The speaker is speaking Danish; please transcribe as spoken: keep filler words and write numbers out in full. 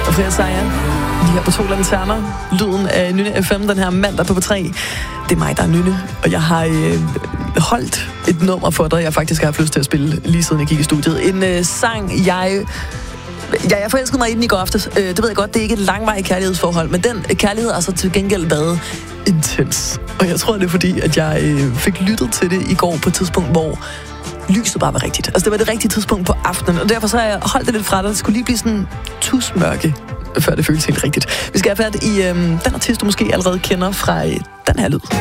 og Freja Saja. Vi her på To Lanterner. Lyden af Nynne F M, den her mandag på P tre. Det er mig, der er Nynne, og jeg har øh, holdt et nummer for dig, jeg faktisk har haft lyst til at spille, lige siden jeg gik i studiet. En øh, sang, jeg... Ja, jeg forelskede mig i den i går aftes. Øh, det ved jeg godt, det er ikke et langvarigt kærlighedsforhold, men den kærlighed har så til gengæld været intens. Og jeg tror, det er fordi, at jeg øh, fik lyttet til det i går på et tidspunkt, hvor lyset bare var rigtigt. Altså, det var det rigtige tidspunkt på aftenen, og derfor så har jeg holdt det lidt fra dig. Det skulle lige blive sådan tusmørke, før det føles helt rigtigt. Vi skal have fat i øh, den artist, du måske allerede kender fra øh, den her lyd.